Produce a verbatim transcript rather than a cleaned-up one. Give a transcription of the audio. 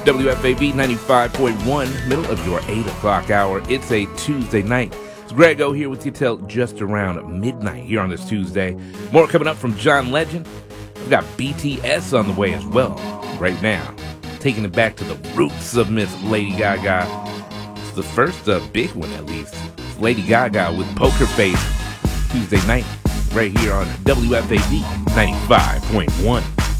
W F A B ninety-five point one, middle of your eight o'clock hour. It's a Tuesday night. It's Grego here with you till just around midnight here on this Tuesday. More coming up from John Legend. We've got B T S on the way as well right now. Taking it back to the roots of Miss Lady Gaga. It's the first uh, big one, at least. It's Lady Gaga with Poker Face Tuesday night right here on W F A B ninety-five point one.